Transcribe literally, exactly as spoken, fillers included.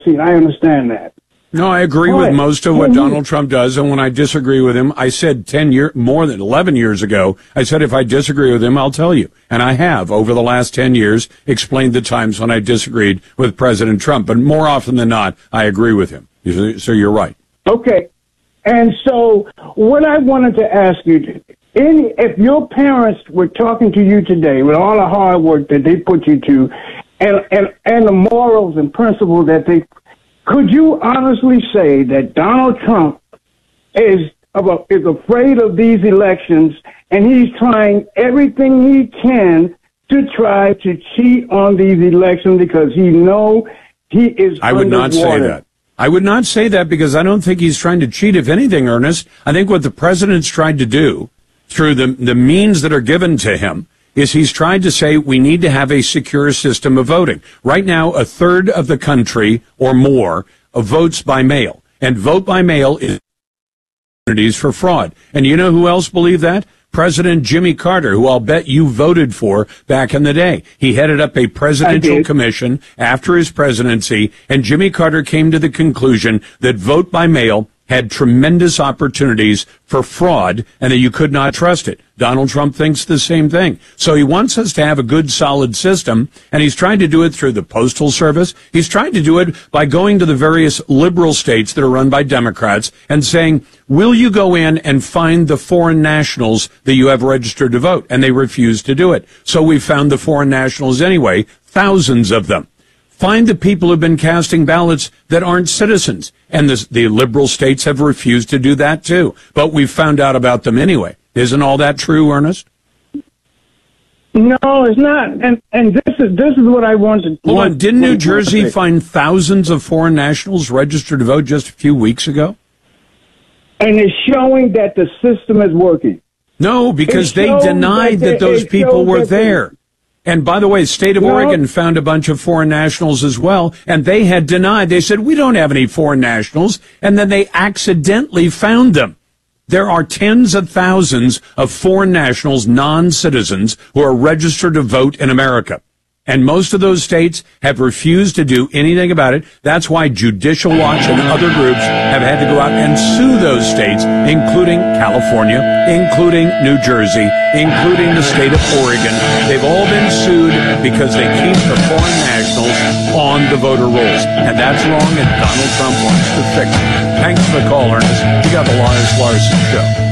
See, I understand that. No, I agree with most of what Donald Trump does, and when I disagree with him, I said ten years, more than eleven years ago, I said if I disagree with him, I'll tell you. And I have, over the last ten years, explained the times when I disagreed with President Trump. But more often than not, I agree with him. So you're right. Okay. And so what I wanted to ask you, in, if your parents were talking to you today with all the hard work that they put you to, and, and, and the morals and principles that they could you honestly say that Donald Trump is is afraid of these elections and he's trying everything he can to try to cheat on these elections because he know he is I would not say that. I would not say that because I don't think he's trying to cheat. If anything, Ernest, I think what the president's tried to do through the, the means that are given to him is he's tried to say we need to have a secure system of voting. Right now, a third of the country or more votes by mail. And vote by mail is opportunities for fraud. And you know who else believed that? President Jimmy Carter, who I'll bet you voted for back in the day. He headed up a presidential commission after his presidency, and Jimmy Carter came to the conclusion that vote by mail had tremendous opportunities for fraud and that you could not trust it. Donald Trump thinks the same thing. So he wants us to have a good, solid system, and he's trying to do it through the Postal Service. He's trying to do it by going to the various liberal states that are run by Democrats and saying, will you go in and find the foreign nationals that you have registered to vote? And they refuse to do it. So we found the foreign nationals anyway, thousands of them. Find the people who've been casting ballots that aren't citizens. And the, the liberal states have refused to do that, too. But we've found out about them anyway. Isn't all that true, Ernest? No, it's not. And and this is this is what I wanted. Hold on. Didn't New Jersey find thousands of foreign nationals registered to vote just a few weeks ago? And it's showing that the system is working. No, because they denied that, that those people were there. And by the way, the state of well, Oregon found a bunch of foreign nationals as well, and they had denied. They said, we don't have any foreign nationals, and then they accidentally found them. There are tens of thousands of foreign nationals, non-citizens, who are registered to vote in America. And most of those states have refused to do anything about it. That's why Judicial Watch and other groups have had to go out and sue those states, including California, including New Jersey, including the state of Oregon. They've all been sued because they keep the foreign nationals on the voter rolls. And that's wrong, and Donald Trump wants to fix it. Thanks for the call, Ernest. You got the Lars Larson Show.